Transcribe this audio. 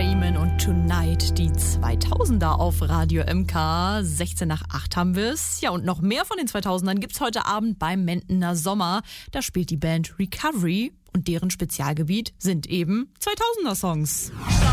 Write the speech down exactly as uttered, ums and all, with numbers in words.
Freeman und Tonight, die zweitausender auf Radio M K. sechzehn nach acht haben wir es. Ja, und noch mehr von den zweitausendern gibt's heute Abend beim Mentener Sommer. Da spielt die Band Recovery und deren Spezialgebiet sind eben zweitausender Songs.